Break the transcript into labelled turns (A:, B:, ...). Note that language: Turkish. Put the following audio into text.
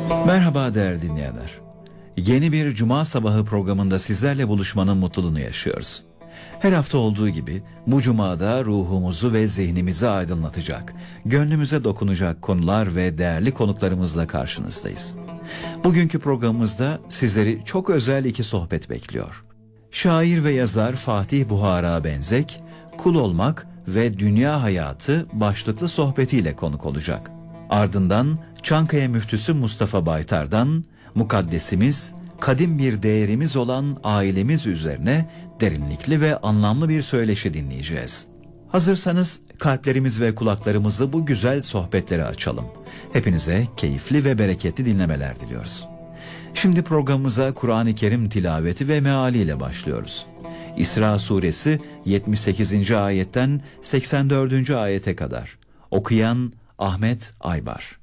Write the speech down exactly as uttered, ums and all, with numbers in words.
A: Merhaba değerli dinleyenler. Yeni bir Cuma sabahı programında sizlerle buluşmanın mutluluğunu yaşıyoruz. Her hafta olduğu gibi bu Cuma'da ruhumuzu ve zihnimizi aydınlatacak, gönlümüze dokunacak konular ve değerli konuklarımızla karşınızdayız. Bugünkü programımızda sizleri çok özel iki sohbet bekliyor. Şair ve yazar Fatih Buhara Benzek, Kul Olmak ve Dünya Hayatı başlıklı sohbetiyle konuk olacak. Ardından Çankaya Müftüsü Mustafa Baytar'dan mukaddesimiz, kadim bir değerimiz olan ailemiz üzerine derinlikli ve anlamlı bir söyleşi dinleyeceğiz. Hazırsanız kalplerimiz ve kulaklarımızı bu güzel sohbetlere açalım. Hepinize keyifli ve bereketli dinlemeler diliyoruz. Şimdi programımıza Kur'an-ı Kerim tilaveti ve mealiyle başlıyoruz. İsra suresi yetmiş sekizinci ayetten seksen dördüncü ayete kadar. Okuyan Ahmet Aybar.